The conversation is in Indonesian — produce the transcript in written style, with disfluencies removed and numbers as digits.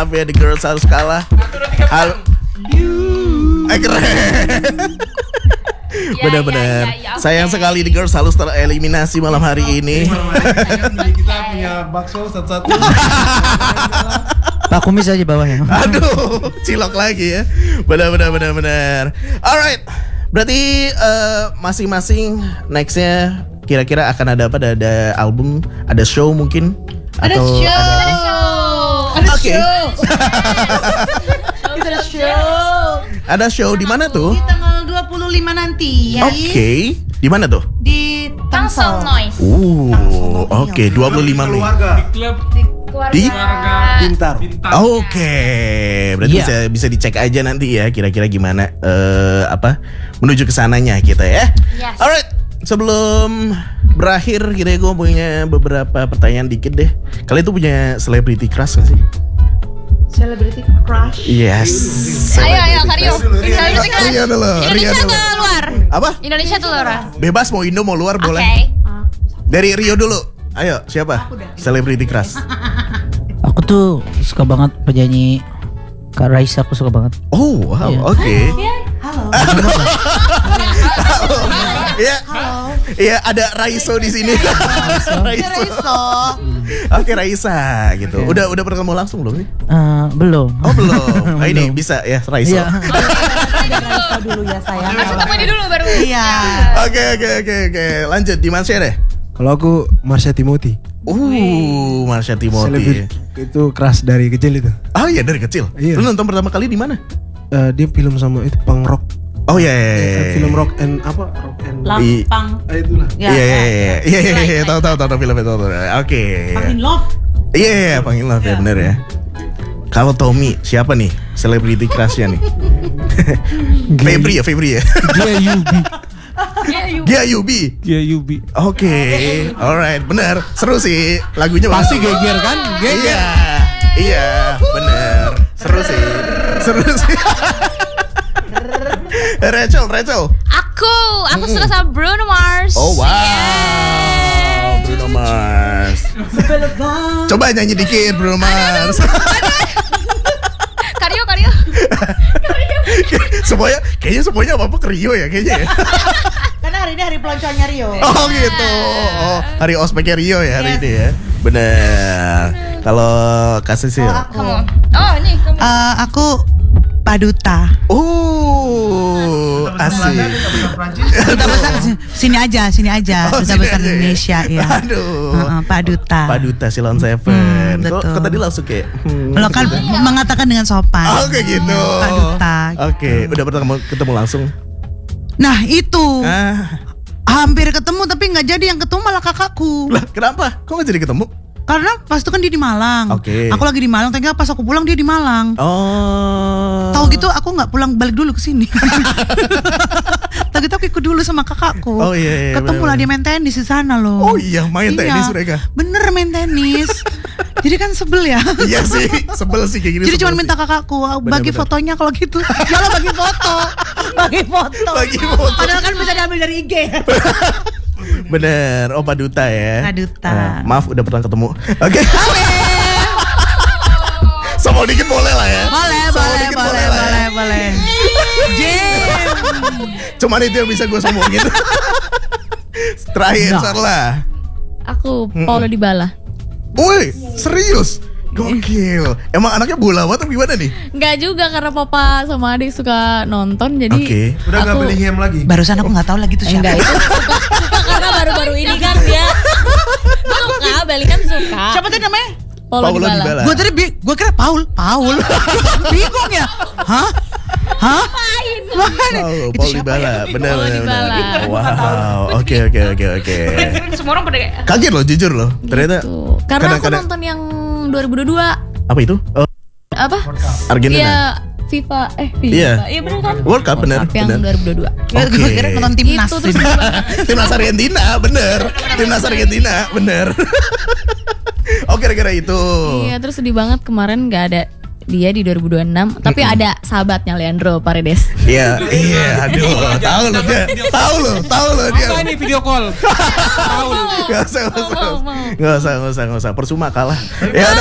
maaf ya The Girls harus kalah. Halo. Keren. Benar-benar. Sayang sekali The Girls harus tereliminasi malam hari ini. Kita punya bakso satu-satu. Pak Kumis aja bawahnya. Aduh, cilok lagi ya. Benar. Alright. Berarti masing-masing nextnya kira-kira akan ada apa? Ada album, ada show mungkin? Ada Atau show. Oke. Kita ada show. Ada show di mana tuh? Di tanggal 25 nanti. Oke. Di mana tuh? Di Tangsel Noise. Oke, 25 Mei. Di Pintar. Oke, berarti bisa dicek aja nanti ya kira-kira gimana menuju ke sananya kita ya. Yes. Alright, sebelum berakhir kira-kira gue punya beberapa pertanyaan dikit deh. Kalian tuh punya celebrity crush gak sih? Celebrity crush. Yes. Ayo Kario. Rio dulu. Indonesia atau luar? Apa? Indonesia atau luar? Bebas mau Indo mau luar boleh. Oke. Dari Rio dulu. Ayo, siapa? Celebrity crush. Aku tuh suka banget penyanyi Kak Raisa, aku suka banget. Oh, wow. Iya. Oke. Halo. Iya. Iya, ada Raiso di sini. Raiso. Oke, Raisa gitu. Udah pernah ketemu langsung belum sih? Belum. Oh, belum. Nah, ini bisa ya Raiso. Iya. Raiso dulu ya sayang. Ketemu ini dulu baru. Iya. Oke. Lanjut di Marsha deh. Kalau aku Marsha Timothy. Marsha Timothy. Celebrity itu keras dari kecil itu. Oh iya, dari kecil. Iya. Lu nonton pertama kali di mana? Dia film sama itu punk rock. Oh iya. Film rock and apa? Rock and Lampang. itulah. Iya. Tahu film itu. Oke. Pangin Love. Iya, Pangin Love ya bener ya. Kalau Tommy, siapa nih celebrity crush-nya nih? Febri ya. Gia Yubi. Oke. Alright, bener. Seru sih. Lagunya Pasti bagus. geger kan? Geger. Iya, bener. Seru sih. Rachel. Aku suka sama Bruno Mars. Oh wow. Yeah. Bruno Mars. Coba nyanyi dikit Bruno Mars. Kario. Semuanya apa ke Rio ya kayaknya ya. Karena hari ini hari peloncoannya Rio. Oh gitu. Oh, hari ospeknya Rio ya hari ini ya. Bener. Kalau kasih sih. Kamu. Oh, nih kamu. Aku Paduta. Asik. Duta besar sini aja. Oh, Duta sini besar aja ya. Indonesia ya. Aduh. Paduta. Silon Seven. betul. Kok tadi langsung kayak Lo kan mengatakan dengan sopan. Oh kayak gitu. Paduta. Oke, udah pernah ketemu langsung? Nah itu Hampir ketemu tapi nggak jadi, yang ketemu malah kakakku. Lah, kenapa? Kok gak jadi ketemu? Karena pas itu kan dia di Malang. Oke. Aku lagi di Malang, ternyata pas aku pulang dia di Malang. Oh. Tahu gitu aku nggak pulang, balik dulu ke sini. Tahu gitu aku ikut dulu sama kakakku. Oh iya. Ketemu lah dia main tenis di sana loh. Oh iya, main tenis mereka. Bener main tenis. Jadi kan sebel ya. Iya sih, sebel sih kayak gini. Jadi cuma minta kakakku bagi fotonya kalau gitu. Jangan bagi foto. Bagi foto. Padahal kan bisa diambil dari IG. Bener, oh Paduta ya. Paduta. Maaf udah pernah ketemu. Oke. Sombong dikit boleh lah ya. Boleh. Cuman itu yang bisa gue sombongin. Terakhir Sarla. Aku Paulo Dybala. Woi, serius? Gokil. Emang anaknya bola atau gimana nih? Enggak juga, karena papa sama adik suka nonton, jadi Oke. Udah nggak Bellingham lagi. Barusan aku nggak tahu lagi tuh siapa. Enggak, itu suka karena baru-baru ini kan dia suka, Bellingham suka. Siapa tuh namanya? Paulo Dybala. Gue kira Paul. Bingung ya? Hah? Paul Dybala, bener. Wow, oke. Semua orang pada kayak Kaget loh, jujur loh. Ternyata. gitu. Karena aku kadang-kadang- nonton yang 2022. Apa itu? Oh, Apa? Argentina. Iya, FIFA. Iya. Iya bener kan? World Cup bener. Yang 2022. Oke. Gue kira nonton timnas. Itu terus Timnas Argentina, bener. Timnas Argentina, bener. Oh, kira-kira itu. Iya, terus sedih banget kemarin nggak ada dia di 2026, tapi ada sahabatnya Leandro Paredes. Iya, aduh, tahu loh dia. Apa ini video call? Nggak usah. Percuma kalah. Ya.